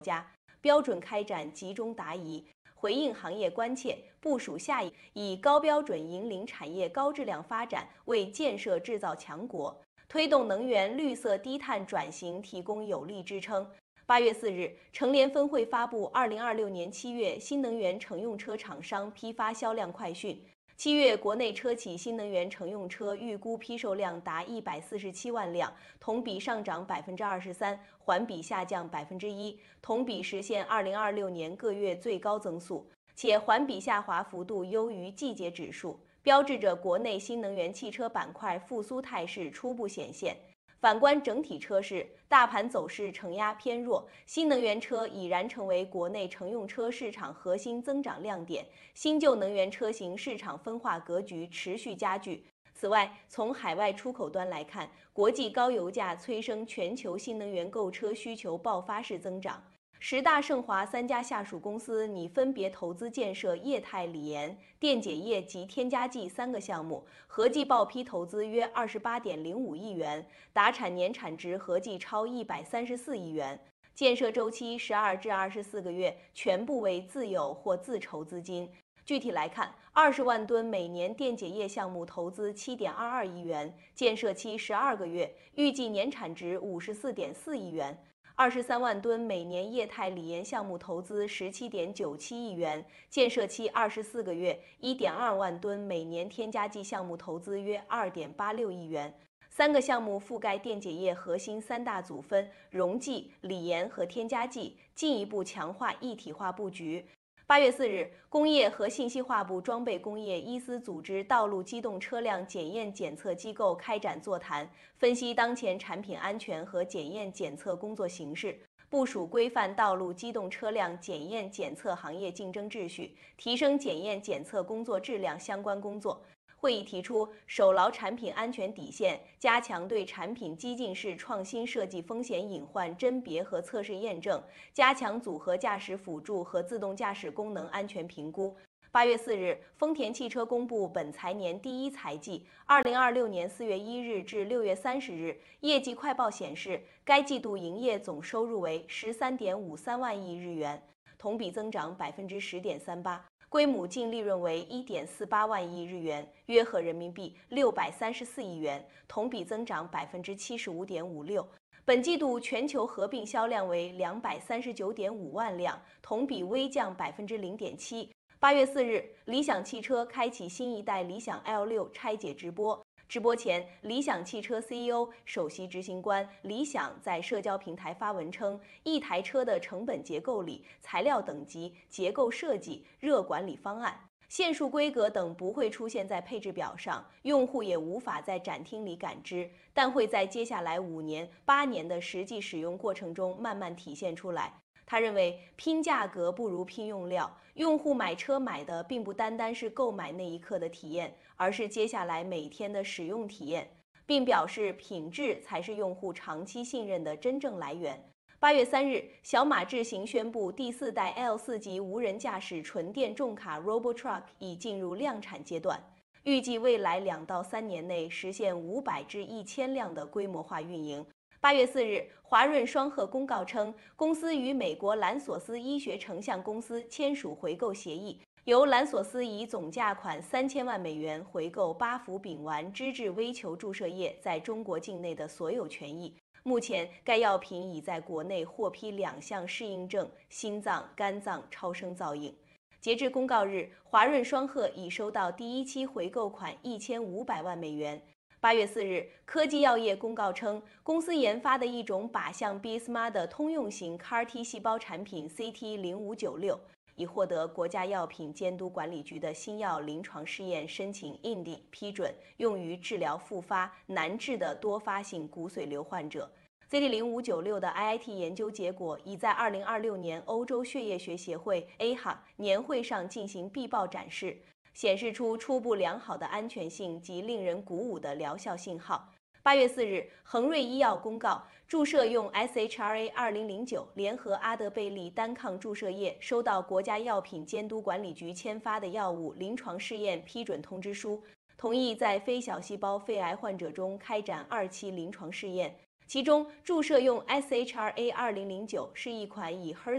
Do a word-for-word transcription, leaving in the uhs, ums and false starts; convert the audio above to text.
家，标准开展集中答疑，回应行业关切，部署下一以高标准引领产业高质量发展，为建设制造强国、推动能源绿色低碳转型提供有力支撑。八月四日，乘联分会发布二零二六年七月新能源乘用车厂商批发销量快讯。七月国内车企新能源乘用车预估批售量达一百四十七万辆，同比上涨百分之二十三，环比下降百分之一，同比实现二零二六年各月最高增速，且环比下滑幅度优于季节指数，标志着国内新能源汽车板块复苏态势初步显现。反观整体车市，大盘走势承压偏弱，新能源车已然成为国内乘用车市场核心增长亮点，新旧能源车型市场分化格局持续加剧。此外，从海外出口端来看，国际高油价催生全球新能源购车需求爆发式增长。十大盛华三家下属公司拟分别投资建设液态锂盐、电解液及添加剂三个项目，合计报批投资约二十八点零五亿元，达产年产值合计超一百三十四亿元。建设周期十二至二十四个月，全部为自有或自筹资金。具体来看，二十万吨每年电解液项目投资七点二二亿元，建设期十二个月，预计年产值五十四点四亿元。二十三万吨每年液态锂盐项目投资十七点九七亿元，建设期二十四个月，一点二万吨每年添加剂项目投资约二点八六亿元。三个项目覆盖电解液核心三大组分：溶剂、锂盐和添加剂，进一步强化一体化布局。八月四日，工业和信息化部装备工业一司组织道路机动车辆检验检测机构开展座谈，分析当前产品安全和检验检测工作形势，部署规范道路机动车辆检验检测行业竞争秩序，提升检验检测工作质量相关工作。会议提出，守牢产品安全底线，加强对产品激进式创新设计风险隐患甄别和测试验证，加强组合驾驶辅助和自动驾驶功能安全评估。八月四日，丰田汽车公布本财年第一财季，二零二六年四月一日至六月三十日业绩快报显示，该季度营业总收入为十三点五三万亿日元，同比增长百分之十点三八。归母净利润为一点四八万亿日元，约合人民币六百三十四亿元，同比增长百分之七十五点五六。本季度全球合并销量为两百三十九点五万辆，同比微降百分之零点七。八月四日，理想汽车开启新一代理想 L 六拆解直播。直播前，理想汽车 C E O、首席执行官李想在社交平台发文称，一台车的成本结构里、材料等级、结构设计、热管理方案、线束规格等不会出现在配置表上，用户也无法在展厅里感知，但会在接下来五年、八年的实际使用过程中慢慢体现出来。他认为，拼价格不如拼用料，用户买车买的并不单单是购买那一刻的体验，而是接下来每天的使用体验，并表示品质才是用户长期信任的真正来源。八月三日，小马智行宣布第四代 L 四 级无人驾驶纯电重卡 Robotruck 已进入量产阶段，预计未来两到三年内实现五百至一千辆的规模化运营。八月四日，华润双鹤公告称，公司与美国兰索斯医学成像公司签署回购协议，由兰索斯以总价款三千万美元回购八氟丙烷脂质微球注射液在中国境内的所有权益。目前，该药品已在国内获批两项适应症：心脏、肝脏超声造影。截至公告日，华润双鹤已收到第一期回购款一千五百万美元。八月四日，科技药业公告称，公司研发的一种靶向 B S M A 的通用型 C A R T 细胞产品 C T 零五九六已获得国家药品监督管理局的新药临床试验申请 I N D 批准，用于治疗复发难治的多发性骨髓瘤患者。C T 零五九六的 I I T 研究结果已在二零二六年欧洲血液学协会 A H A 年会上进行必报展示，显示出初步良好的安全性及令人鼓舞的疗效信号。八月四日，恒瑞医药公告，注射用 S H R A 二零零九联合阿德贝利单抗注射液收到国家药品监督管理局签发的药物临床试验批准通知书，同意在非小细胞肺癌患者中开展二期临床试验。 其中注射用 S H R A 二零零九是一款以 H E R